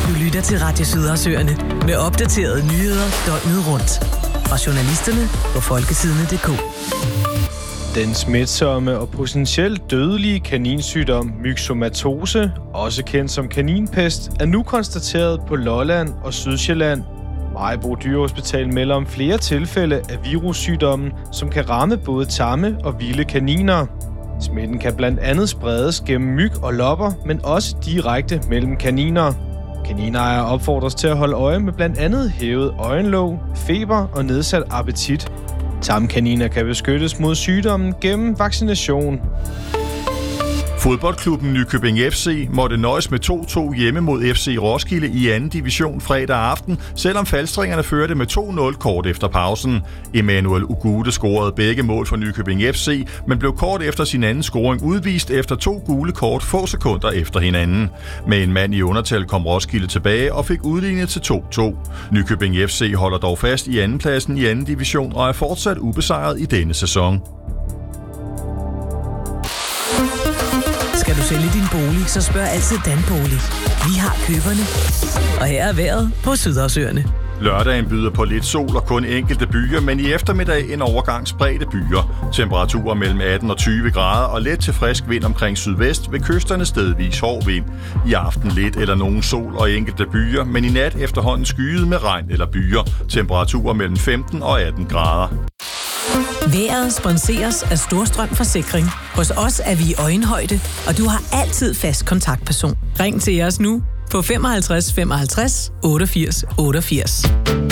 Du lytter til Radio Sydersøerne med opdaterede nyheder døgnet rundt. Fra journalisterne på folketidene.dk. Den smitsomme og potentielt dødelige kaninsygdom myxomatose, også kendt som kaninpest, er nu konstateret på Lolland og Sydsjælland. Maribo Dyrehospital melder om flere tilfælde af virussygdommen, som kan ramme både tamme og vilde kaniner. Smitten kan blandt andet spredes gennem myg og lopper, men også direkte mellem kaniner. Kaninejere opfordres til at holde øje med blandt andet hævet øjenlåg, feber og nedsat appetit. Tamkaniner kan beskyttes mod sygdommen gennem vaccination. Fodboldklubben Nykøbing FC måtte nøjes med 2-2 hjemme mod FC Roskilde i 2. division fredag aften, selvom falstringerne førte med 2-0 kort efter pausen. Emmanuel Ugude scorede begge mål for Nykøbing FC, men blev kort efter sin anden scoring udvist efter 2 gule kort få sekunder efter hinanden. Med en mand i undertal kom Roskilde tilbage og fik udlignet til 2-2. Nykøbing FC holder dog fast i andenpladsen i 2. division og er fortsat ubesejret i denne sæson. Skal du sælge din bolig, så spørg altid Danbolig. Vi har køberne. Og her er vejret på Sydersøerne. Lørdagen byder på lidt sol og kun enkelte byer, men i eftermiddag en overgang spredte byer. Temperaturer mellem 18 og 20 grader og let til frisk vind omkring sydvest ved kysterne stedvis hård vind. I aften lidt eller nogen sol og enkelte byer, men i nat efterhånden skyet med regn eller byer. Temperaturer mellem 15 og 18 grader. Vejret sponseres af Storstrøm Forsikring. Hos os er vi i øjenhøjde, og du har altid fast kontaktperson. Ring til os nu på 55 55 88 88.